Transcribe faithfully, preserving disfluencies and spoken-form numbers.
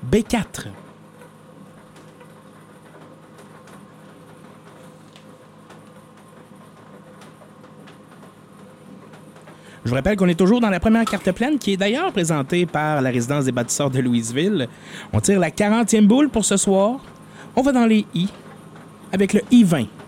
B quatre. Je vous rappelle qu'on est toujours dans la première carte pleine, qui est d'ailleurs présentée par la résidence des bâtisseurs de Louisville. On tire la quarantième boule pour ce soir. On va dans les I, avec le I vingt.